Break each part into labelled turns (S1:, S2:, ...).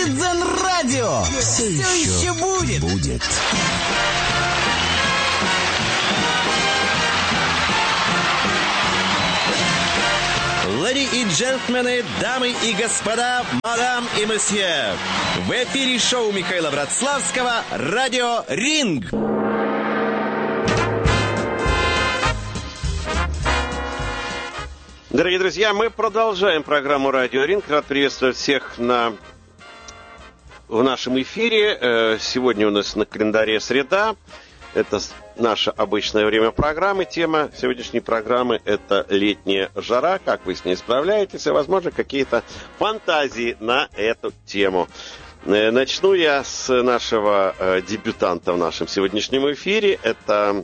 S1: будет Дзен-радио. Все еще будет. Леди и джентльмены, дамы и господа, мадам и месье. В эфире шоу Михаила Братславского «Радио Ринг».
S2: Дорогие друзья, мы продолжаем программу «Радио Ринг». Рад приветствовать всех в нашем эфире. Сегодня у нас на календаре среда. Это наше обычное время программы. Тема сегодняшней программы – это летняя жара. Как вы с ней справляетесь? И, возможно, какие-то фантазии на эту тему. Начну я с нашего дебютанта в нашем сегодняшнем эфире. Это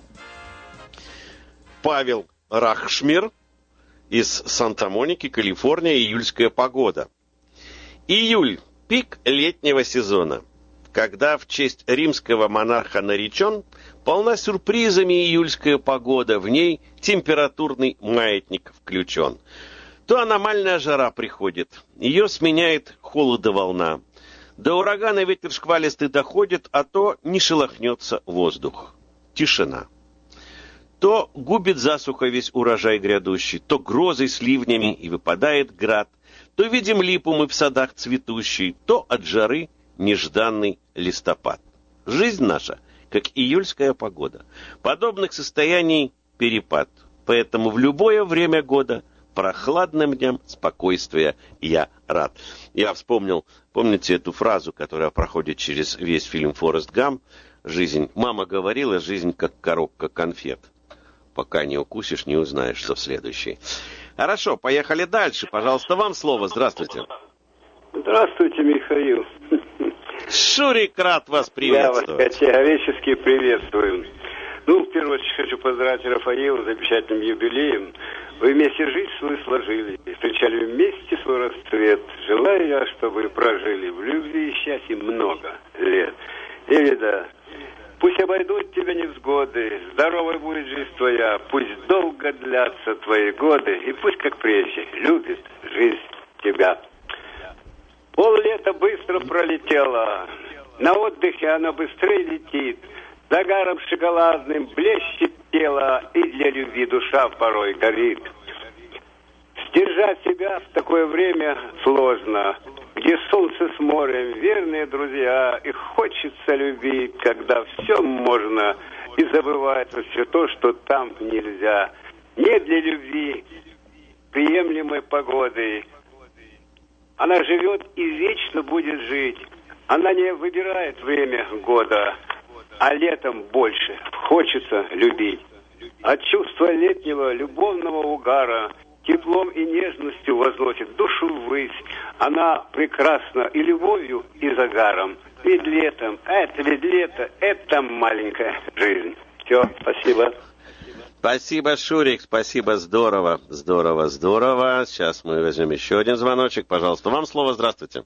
S2: Павел Рахшмир из Санта-Моники, Калифорния. Июльская погода. Июль – пик летнего сезона, когда в честь римского монарха наречен, полна сюрпризами июльская погода, в ней температурный маятник включен. То аномальная жара приходит, ее сменяет холодоволна. До урагана ветер шквалистый доходит, а то не шелохнется воздух. Тишина. То губит засуха весь урожай грядущий, то грозой с ливнями и выпадает град, то видим липу мы в садах цветущей, то от жары нежданный листопад. Жизнь наша, как июльская погода. Подобных состояний перепад. Поэтому в любое время года прохладным дням спокойствия я рад. Я вспомнил, помните эту фразу, которая проходит через весь фильм «Форест Гамп»? Жизнь, мама говорила, жизнь как коробка конфет. Пока не укусишь, не узнаешь, что в следующей. Хорошо, поехали дальше. Пожалуйста, вам слово. Здравствуйте.
S3: Здравствуйте, Михаил.
S2: Шурик, рад вас приветствовать.
S3: Я вас категорически приветствую. В первую очередь хочу поздравить Рафаила с замечательным юбилеем. Вы вместе жизнь свою сложили, встречали вместе свой расцвет. Желаю я, чтобы вы прожили в любви и счастье много лет. Девида, пусть обойдут тебя невзгоды, здоровой будет жизнь твоя, пусть долго длятся твои годы, и пусть, как прежде, любит жизнь тебя. Пол-лета быстро пролетело, на отдыхе оно быстрее летит, загаром шоколадным блещет тело, и для любви душа порой горит. Сдержать себя в такое время сложно, где солнце с морем, верные друзья, и хочется любить, когда все можно, и забывается все то, что там нельзя. Не для любви приемлемой погоды. Она живет и вечно будет жить. Она не выбирает время года, а летом больше хочется любить. От чувства летнего любовного угара теплом и нежностью возносит душу ввысь. Она прекрасна и любовью, и загаром. Ведь лето, это маленькая жизнь. Все, спасибо.
S2: Спасибо, Шурик, спасибо, здорово. Сейчас мы возьмем еще один звоночек, пожалуйста. Вам слово, здравствуйте.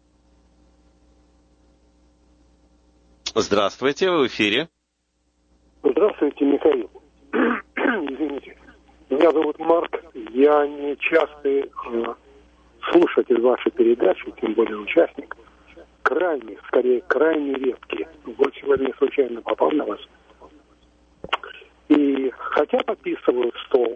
S2: Здравствуйте, вы в эфире.
S4: Здравствуйте, Михаил. Извините. Меня зовут Марк. Я не частый слушатель вашей передачи, тем более участник. Крайне редкий. Вот сегодня я случайно попал на вас. И хотя подписываю стол,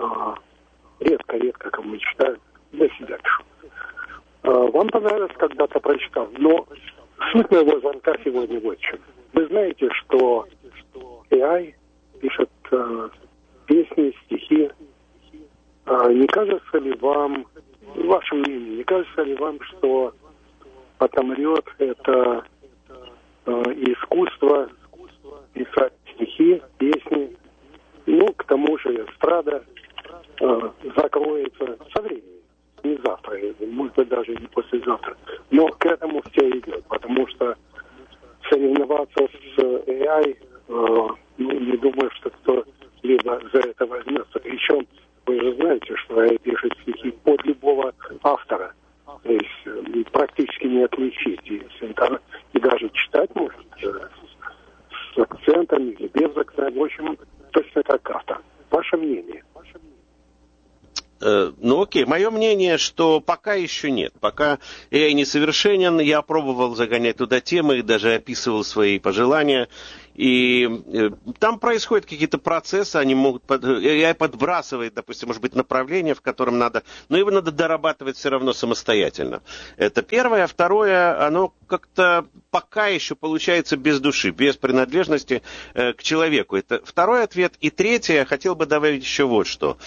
S4: редко кому читаю, для себя пишу. Вам понравилось, когда-то прочитал, но суть моего звонка сегодня вот в чем. Вы знаете, что AI пишет песни, стихи. Не кажется ли вам, ваше мнение, не кажется ли вам, что отомрет это искусство писать стихи, песни? К тому же эстрада закроется со временем. Не завтра, может быть, даже не послезавтра. Но к этому все идет, потому что соревноваться с AI, не думаю, что кто-либо за это возьмется. Причем вы же знаете, что AI пишет стихи под любого автора. То есть практически не отличить. И даже читать может с акцентом или без акцента. В общем, точно как автор. Ваше мнение?
S2: Окей, мое мнение, что пока еще нет. Пока AI несовершенен. Я пробовал загонять туда темы, даже описывал свои пожелания. И там происходят какие-то процессы, они могут... AI подбрасывает, допустим, может быть, направление, в котором надо... Но его надо дорабатывать все равно самостоятельно. Это первое. А второе, оно как-то пока еще получается без души, без принадлежности к человеку. Это второй ответ. И третье, я хотел бы добавить еще вот что.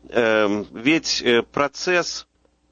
S2: Ведь процесс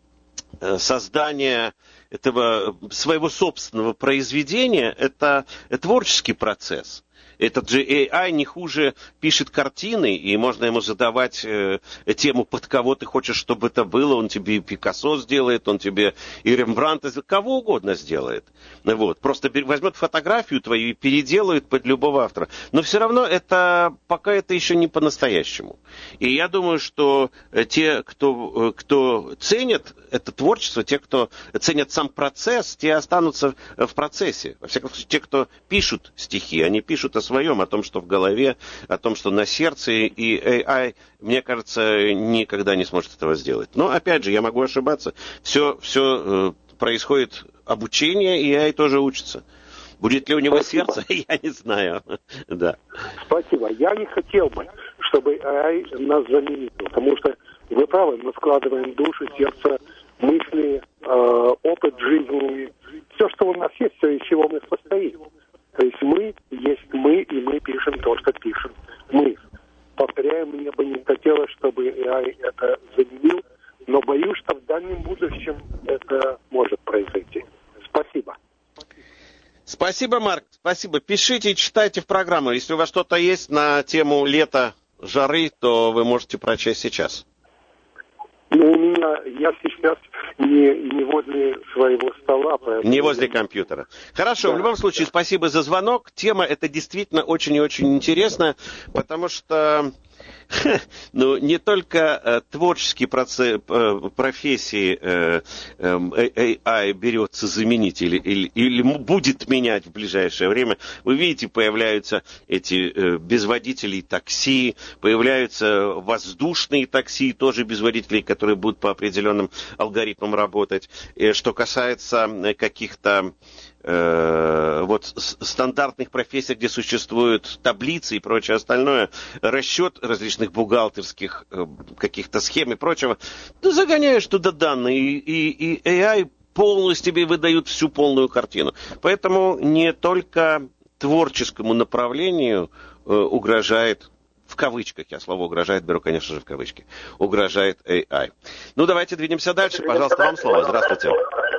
S2: создания этого своего собственного произведения – это творческий процесс. Этот же AI не хуже пишет картины, и можно ему задавать тему, под кого ты хочешь, чтобы это было. Он тебе и Пикассо сделает, он тебе и Рембрандта, кого угодно сделает. Вот. Просто возьмет фотографию твою и переделает под любого автора. Но все равно это пока это еще не по-настоящему. И я думаю, что те, кто ценит это творчество, те, кто ценят сам процесс, те останутся в процессе. Во всяком случае, те, кто пишут стихи, они пишут о своем, о том, что в голове, о том, что на сердце, и AI, мне кажется, никогда не сможет этого сделать. Но, опять же, я могу ошибаться. Все происходит обучение, и AI тоже учится. Будет ли у него сердце, я не знаю. Да.
S4: Спасибо. Я не хотел бы, чтобы AI нас заменил, потому что вы правы, мы вкладываем душу, сердце, мысли, опыт жизни, все, что у нас есть, все, из чего мы состоим. То есть мы есть мы, и мы пишем то, что пишем мы. Повторяю, мне бы не хотелось, чтобы AI это заменил, но боюсь, что в дальнем будущем это может произойти. Спасибо.
S2: Спасибо, Марк. Спасибо. Пишите и читайте в программу. Если у вас что-то есть на тему лета, жары, то вы можете прочесть сейчас.
S4: Ну, у меня, я сейчас не возле своего стола. Поэтому...
S2: Не возле компьютера. Хорошо, да, в любом случае, да. Спасибо за звонок. Тема эта действительно очень и очень интересная, потому что не только творческие профессии AI берется заменить или будет менять в ближайшее время. Вы видите, появляются эти без водителей такси, появляются воздушные такси, тоже без водителей, которые будут по определенным алгоритмам работать. Что касается каких-то стандартных профессий, где существуют таблицы и прочее остальное, расчет различных бухгалтерских каких-то схем и прочего, ты загоняешь туда данные, и AI полностью тебе выдают всю полную картину. Поэтому не только творческому направлению угрожает, в кавычках, я слово угрожает беру, конечно же, в кавычки, угрожает AI. Ну, давайте двинемся дальше. Пожалуйста, вам слово. Здравствуйте.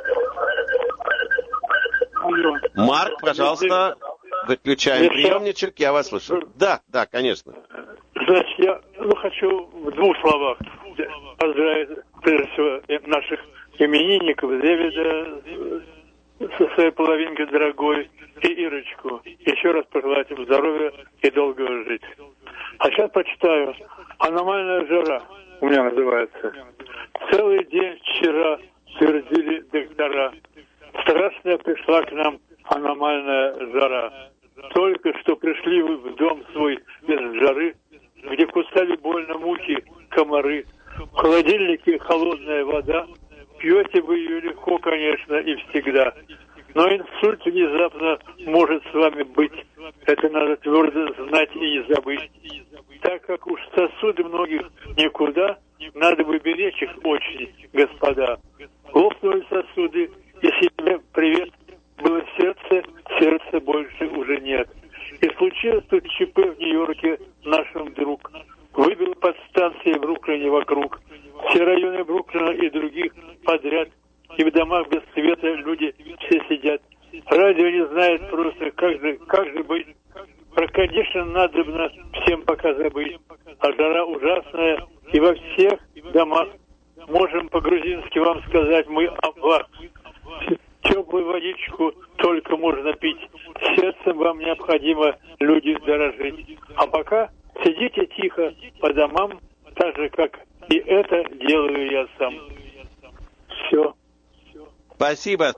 S2: Марк, пожалуйста, выключаем приемничек, я вас слышу. Да, конечно.
S5: Значит, я хочу в двух словах поздравить, прежде всего, наших именинников, Дэвида со своей половинкой дорогой и Ирочку. Еще раз пожелать им здоровья и долгого жить. А сейчас почитаю. «Аномальная жара» у меня называется. Целый день вчера твердили доктора. Страшная пришла к нам аномальная жара. Только что пришли вы в дом свой без жары, где кусали больно мухи, комары. В холодильнике холодная вода. Пьете вы ее легко, конечно, и всегда. Но инсульт внезапно может с вами быть. Это надо твердо знать и не забыть. Так как уж сосуды многих никуда, надо бы беречь их очень, господа. Лопнули сосуды, если тебе привет было сердца больше уже нет. И случилось тут ЧП в Нью-Йорке нашим друг. Выбил подстанции в Бруклине вокруг. Все районы Бруклина и других подряд. И в домах без света люди все сидят. Радио не знает просто, как же быть. Про кондишн надо всем пока забыть. А жара ужасная, и во всех домах. Можем по-грузински вам сказать, мы Аллах. Теплую водичку только можно пить. Сердцем вам необходимо, люди, дорожить. А пока сидите тихо по домам, так же, как и это делаю я сам. Все.
S2: Спасибо,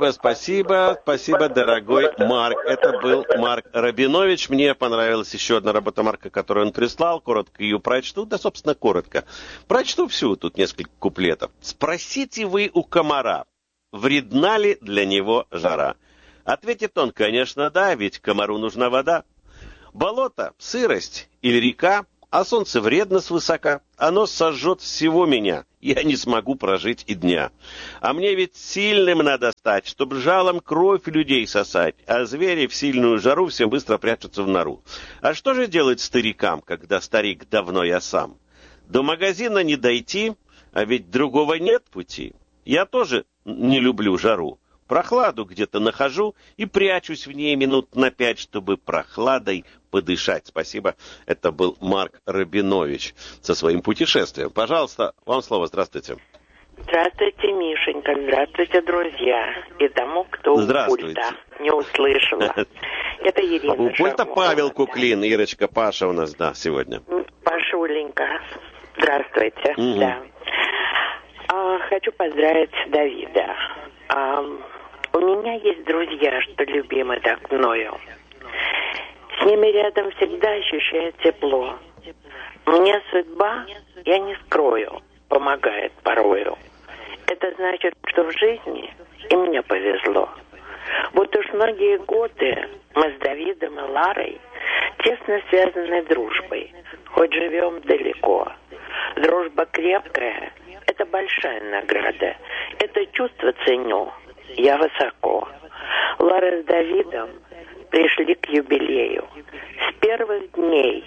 S2: дорогой Марк. Это был Марк Рабинович. Мне понравилась еще одна работа Марка, которую он прислал. Коротко ее прочту. Да, собственно, коротко. Прочту всю, тут несколько куплетов. Спросите вы у комара, вредна ли для него жара? Ответит он, конечно, да, ведь комару нужна вода. Болото, сырость или река, а солнце вредно свысока. Оно сожжет всего меня, я не смогу прожить и дня. А мне ведь сильным надо стать, чтоб жалом кровь людей сосать, а звери в сильную жару всем быстро прячутся в нору. А что же делать старикам, когда старик давно я сам? До магазина не дойти, а ведь другого нет пути. Я тоже не люблю жару. Прохладу где-то нахожу и прячусь в ней минут на 5, чтобы прохладой подышать. Спасибо. Это был Марк Рабинович со своим путешествием. Пожалуйста, вам слово. Здравствуйте.
S6: Здравствуйте, Мишенька. Здравствуйте, друзья. И тому, кто у пульта не услышала. Это Ирина.
S2: У пульта Павел Куклин. Ирочка, Паша у нас, да, сегодня.
S6: Пашуленька. Здравствуйте.
S2: Угу.
S6: Да. Хочу поздравить Давида. У меня есть друзья, что любимы так мною. С ними рядом всегда ощущаю тепло. Мне судьба, я не скрою, помогает порою. Это значит, что в жизни и мне повезло. Вот уж многие годы мы с Давидом и Ларой тесно связаны дружбой, хоть живем далеко. Дружба крепкая — это большая награда. Это чувство ценю я высоко. Лара с Давидом пришли к юбилею. С первых дней,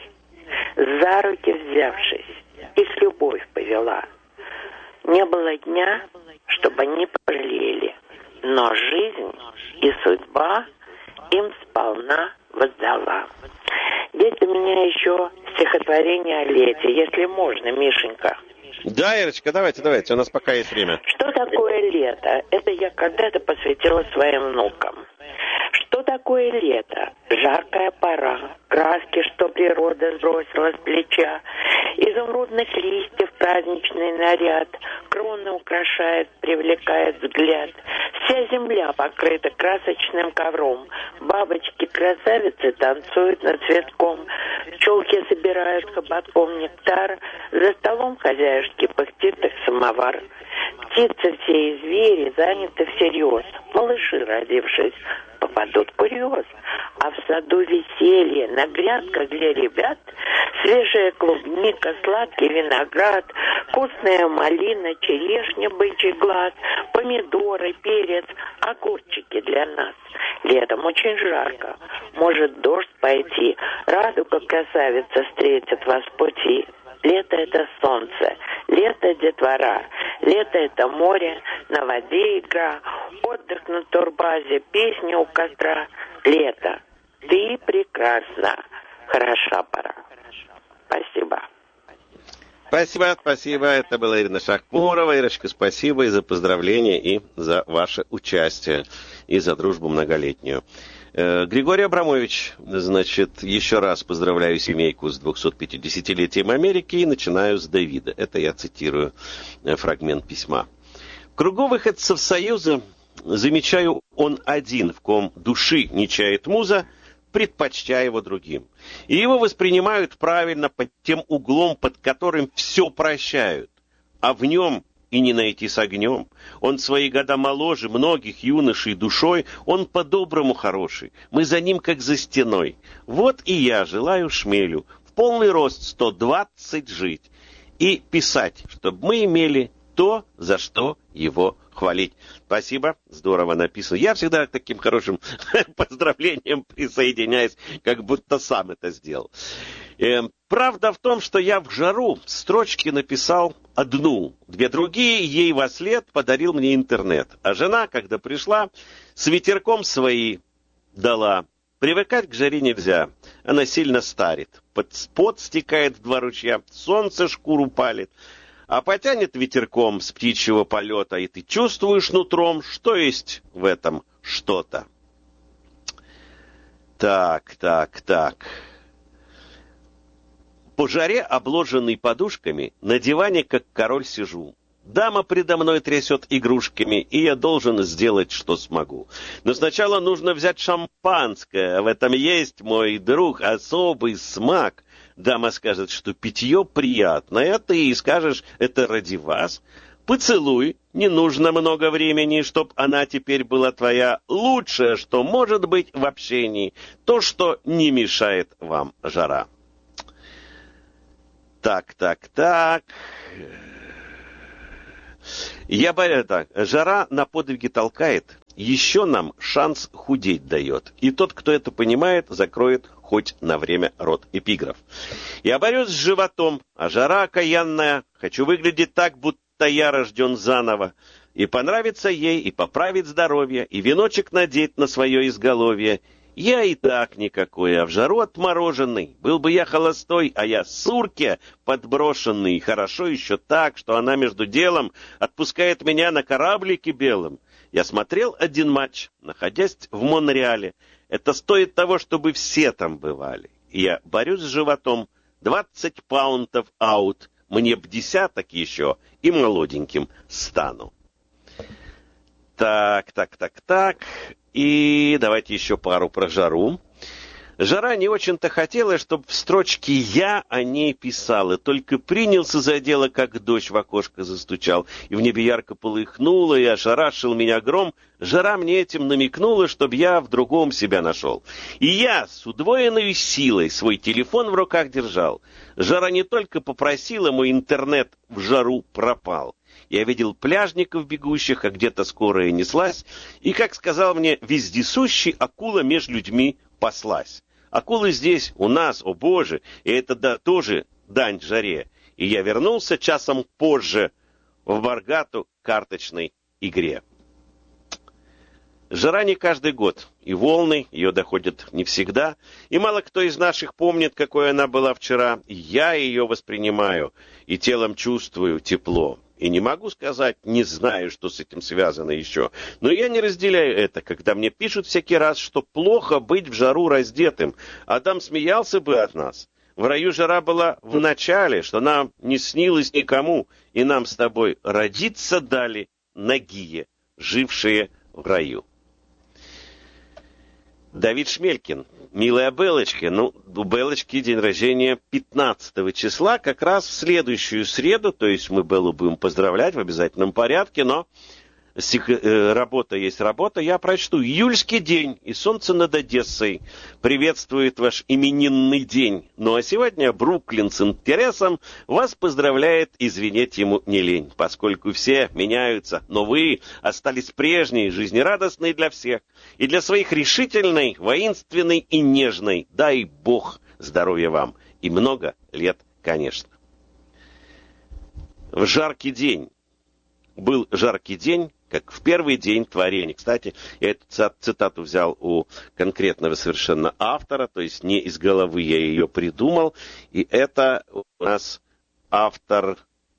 S6: за руки взявшись, их любовь повела. Не было дня, чтобы они пожалели, но жизнь и судьба им сполна воздала. Есть у меня еще стихотворение о лете, если можно, Мишенька.
S2: Да, Ирочка, давайте, у нас пока есть время.
S6: Что такое лето? Это я когда-то посвятила своим внукам. Что такое лето? Жаркая пора, краски, что природа сбросила с плеча, изумрудных листьев праздничный наряд, кроны украшает, привлекает взгляд. Вся земля покрыта красочным ковром, бабочки-красавицы танцуют над цветком, пчелки собирают хоботком нектар, за столом хозяюшки пыхтит их самовар. Птицы все и звери заняты всерьез, малыши, родившись, попадут в курьез. А в саду веселье, на грядках для ребят свежая клубника, сладкий виноград, вкусная малина, черешня, бычий глаз, помидоры, перец, огурчики для нас. Летом очень жарко, может дождь пойти, радуга красавица встретит вас в пути. Лето — это солнце, лето — детвора, лето — это море, на воде игра, отдых на турбазе, песня у костра. Лето, ты прекрасна, хороша пора. Спасибо.
S2: Спасибо. Это была Ирина Шахмурова. Ирочка, спасибо и за поздравления, и за ваше участие, и за дружбу многолетнюю. Григорий Абрамович, значит, еще раз поздравляю семейку с 250-летием Америки и начинаю с Давида. Это я цитирую фрагмент письма. В кругу выходцев Союза замечаю он один, в ком души не чает муза, предпочтя его другим. И его воспринимают правильно под тем углом, под которым все прощают, а в нем и не найти с огнем. Он свои года моложе многих юношей душой, он по-доброму хороший, мы за ним как за стеной. Вот и я желаю Шмелю в полный рост 120 жить и писать, чтобы мы имели то, за что его хвалить. Спасибо, здорово написано. Я всегда к таким хорошим поздравлениям присоединяюсь, как будто сам это сделал. Правда в том, что я в жару строчки написал одну, две другие ей вослед подарил мне интернет. А жена, когда пришла, с ветерком свои дала. Привыкать к жаре нельзя, она сильно старит. Пот стекает в 2 ручья, солнце шкуру палит. А потянет ветерком с птичьего полета, и ты чувствуешь нутром, что есть в этом что-то. Так. По жаре, обложенный подушками, на диване, как король, сижу. Дама предо мной трясет игрушками, и я должен сделать, что смогу. Но сначала нужно взять шампанское. В этом есть, мой друг, особый смак. Дама скажет, что питье приятное, а ты скажешь, это ради вас. Поцелуй, не нужно много времени, чтоб она теперь была твоя. Лучшее, что может быть в общении, то, что не мешает вам жара. Так. Я говорю так, жара на подвиги толкает, еще нам шанс худеть дает. И тот, кто это понимает, закроет хоть на время рот эпиграф. Я борюсь с животом, а жара окаянная, хочу выглядеть так, будто я рожден заново. И понравится ей, и поправить здоровье, и веночек надеть на свое изголовье. Я и так никакой, а в жару отмороженный. Был бы я холостой, а я сурке подброшенный. И хорошо еще так, что она между делом отпускает меня на кораблике белом. Я смотрел один матч, находясь в Монреале. Это стоит того, чтобы все там бывали. И я борюсь с животом. 20 паунтов аут. Мне б десяток еще, и молоденьким стану. Так. И давайте еще пару про жару. Жара не очень-то хотела, чтобы в строчке «я» о ней писал, и только принялся за дело, как дождь в окошко застучал, и в небе ярко полыхнуло, и ошарашил меня гром. Жара мне этим намекнула, чтобы я в другом себя нашел. И я с удвоенной силой свой телефон в руках держал. Жара не только попросила, мой интернет в жару пропал. Я видел пляжников бегущих, а где-то скорая неслась, и, как сказал мне вездесущий, акула меж людьми паслась. Акулы здесь у нас, о боже, и это тоже дань жаре. И я вернулся часом позже в Баргату карточной игре. Жара не каждый год, и волны ее доходят не всегда, и мало кто из наших помнит, какой она была вчера. Я ее воспринимаю, и телом чувствую тепло. И не могу сказать, не знаю, что с этим связано еще. Но я не разделяю это, когда мне пишут всякий раз, что плохо быть в жару раздетым. Адам смеялся бы от нас. В раю жара была в начале, что нам не снилось никому, и нам с тобой родиться дали нагие, жившие в раю. Давид Шмелькин. Милая Белочка, у Белочки день рождения 15 числа, как раз в следующую среду, то есть мы Беллу будем поздравлять в обязательном порядке, но работа есть работа, я прочту. Июльский день, и солнце над Одессой приветствует ваш именинный день. Ну а сегодня Бруклин с интересом вас поздравляет, и звенеть ему не лень, поскольку все меняются, но вы остались прежней, жизнерадостной для всех, и для своих решительной, воинственной и нежной. Дай Бог здоровья вам, и много лет, конечно. В жаркий день. Был жаркий день, как в первый день творения. Кстати, я эту цитату взял у конкретного совершенно автора, то есть не из головы я ее придумал. И это у нас автор...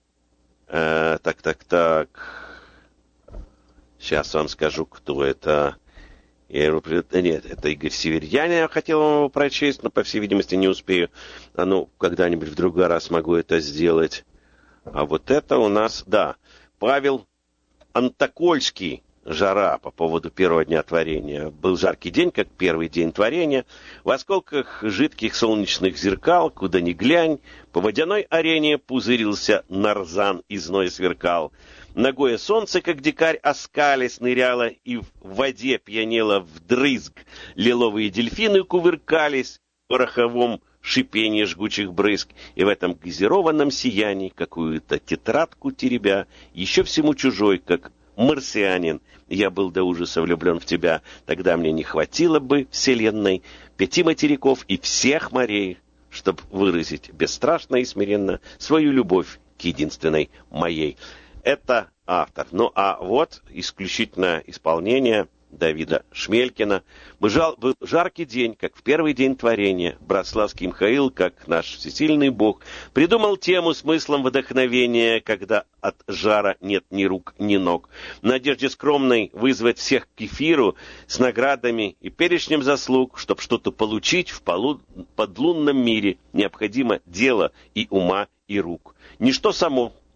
S2: Сейчас вам скажу, кто это. Нет, это Игорь Северьянин. Я хотел вам его прочесть, но, по всей видимости, не успею. Когда-нибудь в другой раз могу это сделать. А вот это у нас, Павел Антокольский, жара, по поводу первого дня творения. Был жаркий день, как первый день творения. В осколках жидких солнечных зеркал, куда ни глянь, по водяной арене пузырился нарзан, и зной сверкал. Ногое солнце, как дикарь, оскалясь ныряло, и в воде пьянело вдрызг. Лиловые дельфины кувыркались в пороховом шипение жгучих брызг, и в этом газированном сиянии какую-то тетрадку теребя, еще всему чужой, как марсианин, я был до ужаса влюблен в тебя. Тогда мне не хватило бы вселенной 5 материков и всех морей, чтобы выразить бесстрашно и смиренно свою любовь к единственной моей. Это автор. Ну а вот исключительно исполнение Давида Шмелькина. Был жаркий день, как в первый день творения. Братславский Михаил, как наш всесильный Бог, придумал тему смыслом вдохновения, когда от жара нет ни рук, ни ног. В надежде скромной вызвать всех к эфиру с наградами и перечнем заслуг, чтобы что-то получить в подлунном мире, необходимо дело и ума, и рук. Ничто само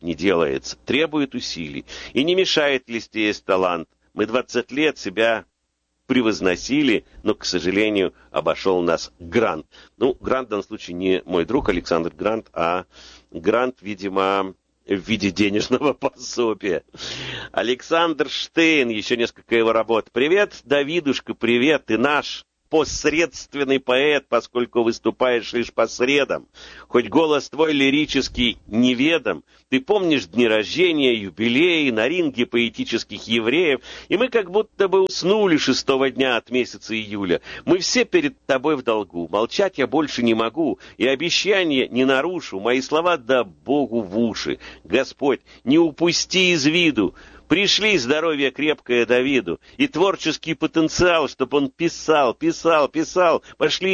S2: не делается, требует усилий. И не мешает, если есть талант. Мы 20 лет себя превозносили, но, к сожалению, обошел нас Грант. Ну, Грант в данном случае не мой друг Александр Грант, а Грант, видимо, в виде денежного пособия. Александр Штейн, еще несколько его работ. Привет, Давидушка, привет, ты наш посредственный поэт, поскольку выступаешь лишь по средам. Хоть голос твой лирический неведом, ты помнишь дни рождения, юбилеи, на ринге поэтических евреев, и мы как будто бы уснули 6-го дня от месяца июля. Мы все перед тобой в долгу, молчать я больше не могу, и обещание не нарушу, мои слова да Богу в уши. Господь, не упусти из виду, пришли здоровье крепкое Давиду и творческий потенциал, чтобы он писал. Пошли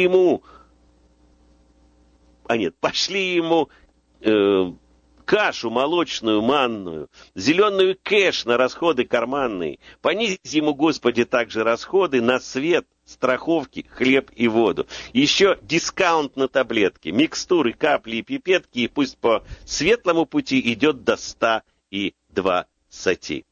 S2: ему кашу молочную, манную, зеленую кэш на расходы карманные. Понизь ему, Господи, также расходы на свет, страховки, хлеб и воду. Еще дискаунт на таблетки, микстуры, капли и пипетки, и пусть по светлому пути идет до 120.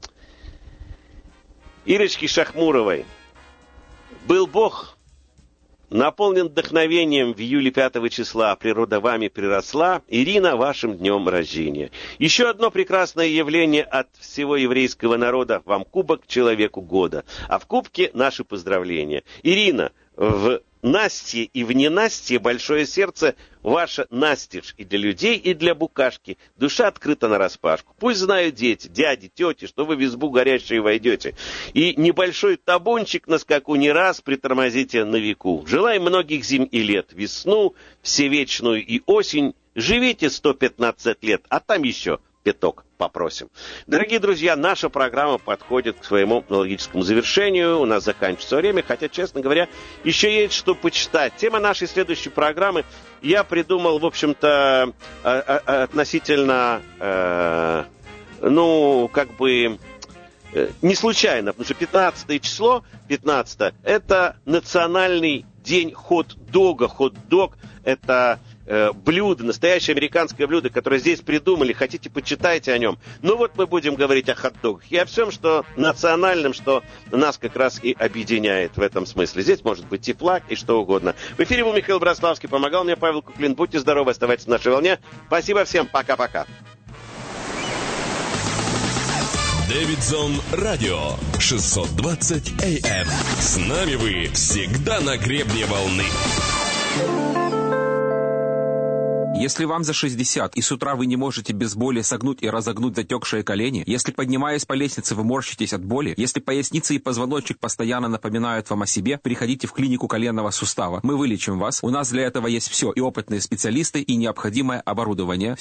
S2: Ирочке Шахмуровой. Был Бог, наполнен вдохновением в июле 5 числа, природа вами приросла, Ирина, вашим днем рождения. Еще одно прекрасное явление от всего еврейского народа, вам кубок человеку года, а в кубке наши поздравления. Ирина, в Насте и в ненастье большое сердце ваше настежь и для людей, и для букашки. Душа открыта нараспашку. Пусть знают дети, дяди, тети, что вы в избу горящие войдете. И небольшой табунчик на скаку не раз притормозите на веку. Желаем многих зим и лет, весну, всевечную и осень. Живите 115 лет, а там еще пяток попросим. Дорогие друзья, наша программа подходит к своему логическому завершению. У нас заканчивается время, хотя, честно говоря, еще есть что почитать. Тема нашей следующей программы я придумал, в общем-то, относительно, не случайно, потому что 15 число, 15 это национальный день хот-дога. Хот-дог это блюдо, настоящее американское блюдо, которое здесь придумали. Хотите, почитайте о нем. Ну вот мы будем говорить о хот-догах и о всем, что национальном, что нас как раз и объединяет в этом смысле. Здесь может быть и флаг, и что угодно. В эфире был Михаил Браславский, помогал мне Павел Куклин. Будьте здоровы, оставайтесь на нашей волне. Спасибо всем, пока-пока.
S7: Дэвидсон Радио 620 AM. С нами вы всегда на гребне волны.
S8: Если вам за 60 и с утра вы не можете без боли согнуть и разогнуть затекшие колени, если, поднимаясь по лестнице, вы морщитесь от боли, если поясница и позвоночник постоянно напоминают вам о себе, приходите в клинику коленного сустава. Мы вылечим вас. У нас для этого есть все, и опытные специалисты, и необходимое оборудование.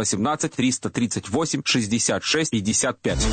S8: 718-338-66-55.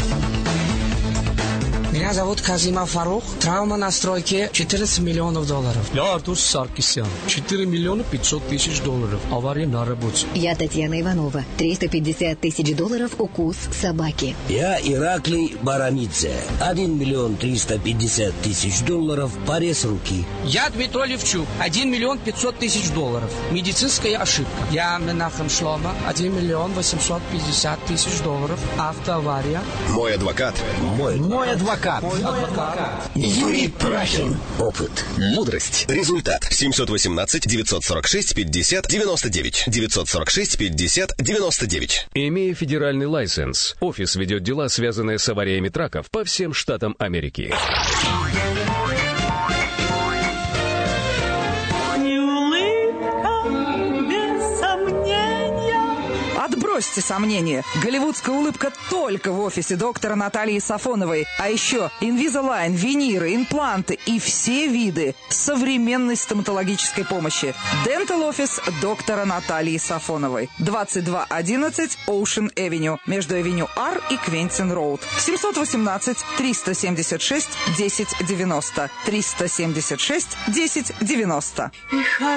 S9: Меня зовут Казима Фарух. Травма на стройке $14 миллионов.
S10: Я Артур Саркисян. $4 миллиона 500 тысяч. Авария на работе.
S11: Я Татьяна Иванова. $350 тысяч. Укус собаки.
S12: Я Ираклий Барамидзе. $1 миллион 350 тысяч. Порез руки.
S9: Я Дмитрий Левчук. $1 миллион 500 тысяч. Медицинская ошибка. Я Менахем Шлома. $1 миллион 850 тысяч. Автоавария.
S7: Мой адвокат.
S12: Мой адвокат.
S7: Юрий Прахин. Опыт. Мудрость. Результат. 718-946-50-99. 946-50-99.
S13: Имея федеральный лайсенс, офис ведет дела, связанные с авариями траков по всем штатам Америки.
S14: Отбросьте сомнения. Голливудская улыбка только в офисе доктора Натальи Сафоновой. А еще Invisalign, виниры, импланты и все виды современной стоматологической помощи. Dental Office доктора Натальи Сафоновой. 2211 Ocean Avenue. Между Авеню R и Квентин Роуд. 718-376-1090. 376-1090.